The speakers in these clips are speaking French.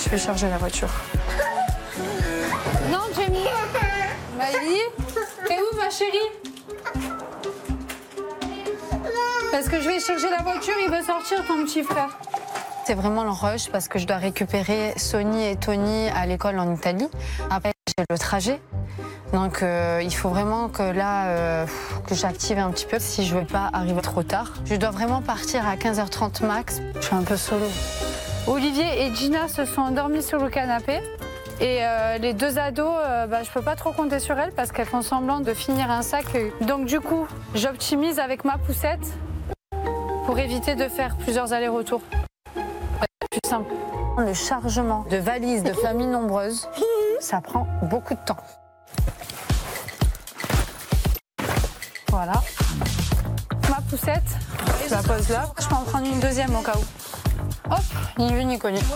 Je vais charger la voiture. Non, Jamie. Maëlie, t'es où ma chérie? Parce que je vais charger la voiture, il veut sortir ton petit frère. C'est vraiment le rush parce que je dois récupérer Sony et Tony à l'école en Italie. Après, j'ai le trajet. Donc il faut vraiment que là, que j'active un petit peu si je veux pas arriver trop tard. Je dois vraiment partir à 15h30 max. Je suis un peu solo. Olivier et Gina se sont endormis sur le canapé. Et les deux ados, je peux pas trop compter sur elles parce qu'elles font semblant de finir un sac. Donc du coup, j'optimise avec ma poussette pour éviter de faire plusieurs allers-retours. C'est plus simple. Le chargement de valises de familles nombreuses, ça prend beaucoup de temps. Voilà. Ma poussette, je la pose là. Je peux en prendre une deuxième au cas où. Hop, ni vu ni connu.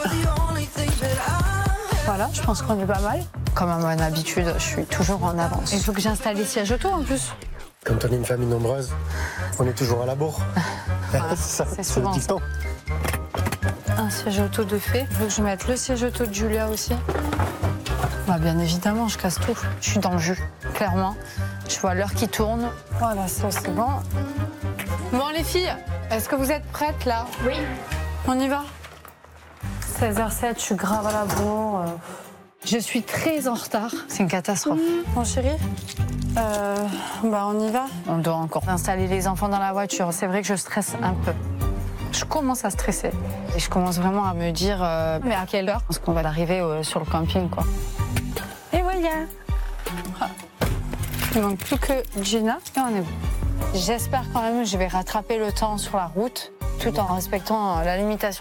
Voilà, je pense qu'on est pas mal. Comme à mon habitude, je suis toujours en avance. Il faut que j'installe les sièges auto en plus. Quand on est une famille nombreuse, on est toujours à la bourre. Voilà, c'est ça, c'est souvent le ça. dicton. Un siège auto de fait. Je veux que je mette le siège auto de Julia aussi. Bien évidemment, je casse tout. Je suis dans le jus, clairement. Je vois l'heure qui tourne. Voilà, ça c'est bon. Bon les filles, est-ce que vous êtes prêtes là? Oui. On y va? 16h07, je suis grave à la bourre. Je suis très en retard. C'est une catastrophe. Mon chéri, on y va? On doit encore installer les enfants dans la voiture. C'est vrai que je stresse un peu. Je commence à stresser. Et je commence vraiment à me dire, mais à quelle heure? Parce qu'on va arriver sur le camping, quoi. Et voilà. Il manque plus que Gina et on est bon. J'espère quand même que je vais rattraper le temps sur la route tout en respectant la limitation.